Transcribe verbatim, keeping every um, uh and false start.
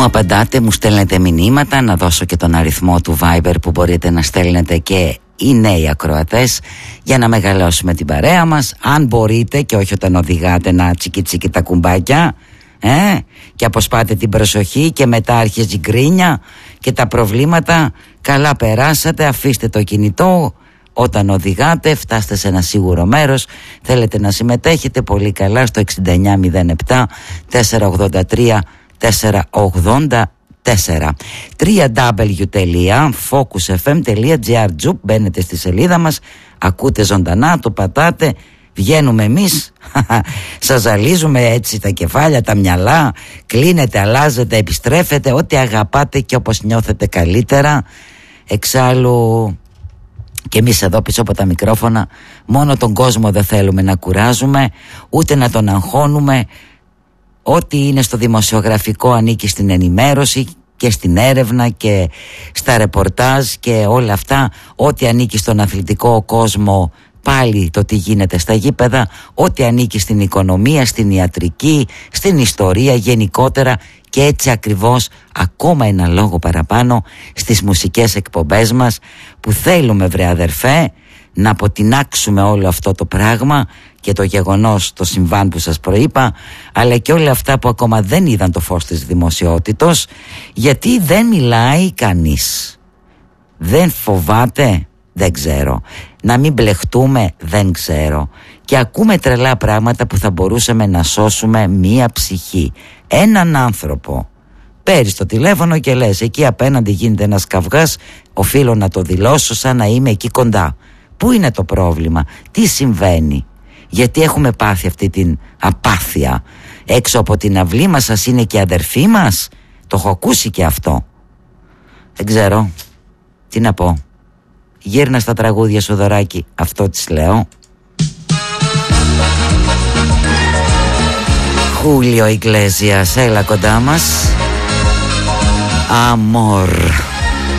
Μου απαντάτε, μου στέλνετε μηνύματα. Να δώσω και τον αριθμό του Viber που μπορείτε να στέλνετε και οι νέοι ακροατές για να μεγαλώσουμε την παρέα μας. Αν μπορείτε και όχι όταν οδηγάτε, να τσίκι τσίκι τα κουμπάκια ε? και αποσπάτε την προσοχή και μετά αρχίζει γκρίνια και τα προβλήματα. Καλά περάσατε, αφήστε το κινητό όταν οδηγάτε, φτάστε σε ένα σίγουρο μέρος. Θέλετε να συμμετέχετε, πολύ καλά, στο εξήντα εννιά μηδέν επτά τετρακόσια ογδόντα τρία τετρακόσια ογδόντα τέσσερα. double-u double-u double-u τελεία focus f m τελεία g r. Τζουπ, μπαίνετε στη σελίδα μας, ακούτε ζωντανά, το πατάτε, βγαίνουμε εμείς, σας ζαλίζουμε έτσι τα κεφάλια, τα μυαλά, κλείνετε, αλλάζετε, επιστρέφετε, ό,τι αγαπάτε και όπως νιώθετε καλύτερα. Εξάλλου και εμείς εδώ πίσω από τα μικρόφωνα μόνο τον κόσμο δεν θέλουμε να κουράζουμε, ούτε να τον αγχώνουμε. Ό,τι είναι στο δημοσιογραφικό ανήκει στην ενημέρωση και στην έρευνα και στα ρεπορτάζ και όλα αυτά. Ό,τι ανήκει στον αθλητικό κόσμο, πάλι το τι γίνεται στα γήπεδα. Ό,τι ανήκει στην οικονομία, στην ιατρική, στην ιστορία γενικότερα. Και έτσι ακριβώς, ακόμα ένα λόγο παραπάνω, στις μουσικές εκπομπές μας, που θέλουμε, βρε αδερφέ, να αποτινάξουμε όλο αυτό το πράγμα και το γεγονός, το συμβάν που σας προείπα, αλλά και όλα αυτά που ακόμα δεν είδαν το φως της δημοσιότητος, γιατί δεν μιλάει κανείς. Δεν φοβάται, δεν ξέρω. Να μην μπλεχτούμε, δεν ξέρω. Και ακούμε τρελά πράγματα που θα μπορούσαμε να σώσουμε μία ψυχή, έναν άνθρωπο. Παίρνεις το τηλέφωνο και λες, εκεί απέναντι γίνεται ένας καυγάς, οφείλω να το δηλώσω σαν να είμαι εκεί κοντά. Πού είναι το πρόβλημα, τι συμβαίνει? Γιατί έχουμε πάθει αυτή την απάθεια? Έξω από την αυλή μας σας είναι και αδερφοί μας? Το έχω ακούσει και αυτό. Δεν ξέρω τι να πω. Γύρνα στα τραγούδια σου, Δωράκη, αυτό της λέω. Χούλιο Ιγκλέσιας, έλα κοντά μας. Αμόρ.